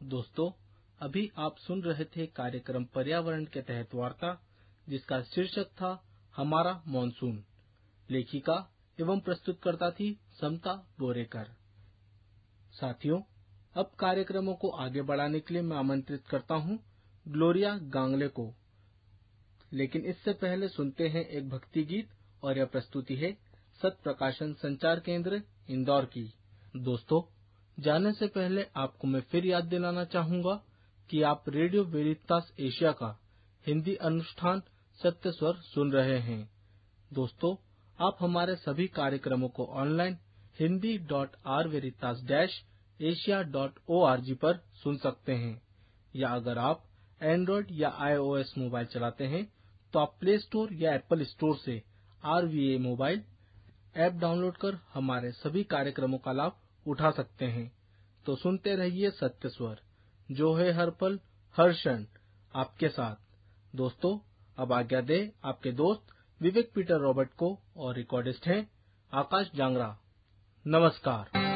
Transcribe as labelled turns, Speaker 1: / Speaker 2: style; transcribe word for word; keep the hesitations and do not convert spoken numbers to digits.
Speaker 1: दोस्तों, अभी आप सुन रहे थे कार्यक्रम पर्यावरण के तहत वार्ता, जिसका शीर्षक था हमारा मानसून। लेखिका एवं प्रस्तुतकर्ता थी समता बोरेकर। साथियों, अब कार्यक्रमों को आगे बढ़ाने के लिए मैं आमंत्रित करता हूं ग्लोरिया गांगले को। लेकिन इससे पहले सुनते हैं एक भक्ति गीत, और यह प्रस्तुति है सत प्रकाशन संचार केंद्र इंदौर की। दोस्तों, जाने से पहले आपको मैं फिर याद दिलाना चाहूंगा कि आप रेडियो वेरितास एशिया का हिंदी अनुष्ठान सत्य स्वर सुन रहे हैं। दोस्तों, आप हमारे सभी कार्यक्रमों को online Hindi dot are वेरितास dash Asia dot O R G पर सुन सकते हैं, या अगर आप एंड्रॉइड या आईओएस मोबाइल चलाते हैं तो आप प्ले स्टोर या एप्पल स्टोर से are V A mobile app download कर हमारे सभी कार्यक्रमों का लाभ उठा सकते हैं। तो सुनते रहिए सत्य स्वर, जो है हर पल हर क्षण आपके साथ। दोस्तों, अब आज्ञा दे आपके दोस्त विवेक पीटर रॉबर्ट को, और रिकॉर्डिस्ट हैं आकाश जांगरा। नमस्कार।